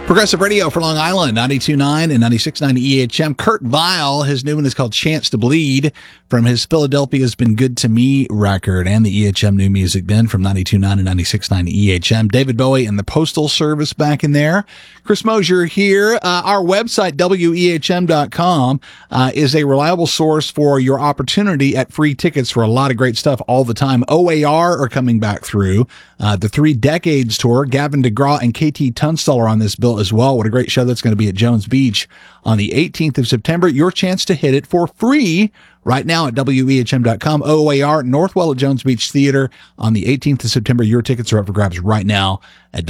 Progressive Radio for Long Island, 92.9 and 96.9 EHM. Kurt Vile, his new one is called Chance to Bleed from his Philadelphia's Been Good to Me record and the EHM New Music Den from 92.9 and 96.9 EHM. David Bowie and the Postal Service back in there. Chris Mosier here. Our website, wehm.com, is a reliable source for your opportunity at free tickets for a lot of great stuff all the time. OAR are coming back through. The 3 Decades Tour. Gavin DeGraw and KT Tunstall are on this bill as well. What a great show that's going to be at Jones Beach on the 18th of September. Your chance to hit it for free right now at wehm.com. OAR Northwell at Jones Beach Theater on the 18th of September. Your tickets are up for grabs right now at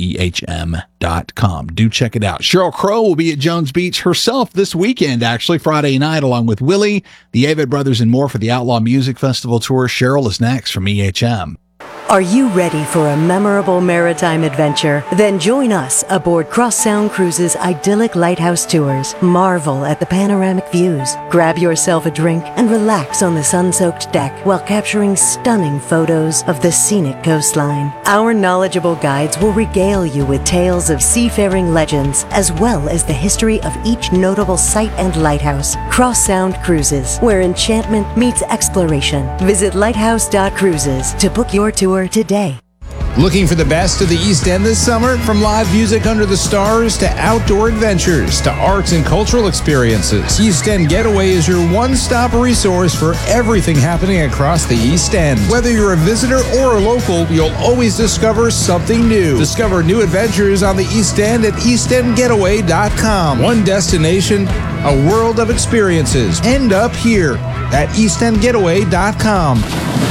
wehm.com. Do check it out. Sheryl Crow will be at Jones Beach herself this weekend, actually, Friday night, along with Willie, the Avett Brothers, and more for the Outlaw Music Festival Tour. Sheryl is next from EHM. Are you ready for a memorable maritime adventure? Then join us aboard Cross Sound Cruises' idyllic lighthouse tours. Marvel at the panoramic views. Grab yourself a drink and relax on the sun-soaked deck while capturing stunning photos of the scenic coastline. Our knowledgeable guides will regale you with tales of seafaring legends, as well as the history of each notable site and lighthouse. Cross Sound Cruises, where enchantment meets exploration. Visit lighthouse.cruises to book your tour today. Looking for the best of the East End this summer? From live music under the stars to outdoor adventures to arts and cultural experiences, East End Getaway is your one-stop resource for everything happening across the East End. Whether you're a visitor or a local, you'll always discover something new. Discover new adventures on the East End at eastendgetaway.com. One destination, a world of experiences. End up here at eastendgetaway.com.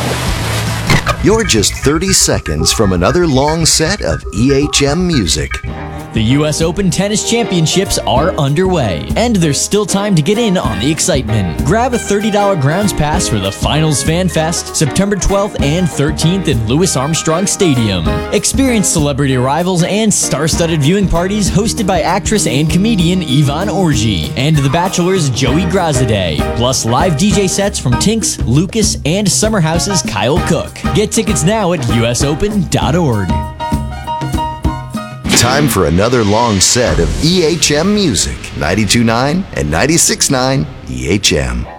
You're just 30 seconds from another long set of EHM music. The U.S. Open Tennis Championships are underway, and there's still time to get in on the excitement. Grab a $30 grounds pass for the Finals Fan Fest, September 12th and 13th in Louis Armstrong Stadium. Experience celebrity arrivals and star-studded viewing parties hosted by actress and comedian Yvonne Orji and The Bachelor's Joey Grazadeh, plus live DJ sets from Tinks, Lucas, and Summer House's Kyle Cook. Get tickets now at usopen.org. Time for another long set of EHM music. 92.9 and 96.9 EHM.